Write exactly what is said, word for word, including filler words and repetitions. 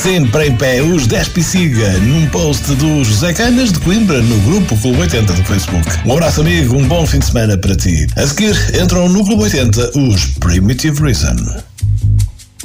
sempre em pé os dez Pisiga, num post do José Canas de Coimbra no grupo Clube oitenta do Facebook. Um abraço, amigo, um bom fim de semana para ti. A seguir entram no Clube oitenta os Primitive Reason.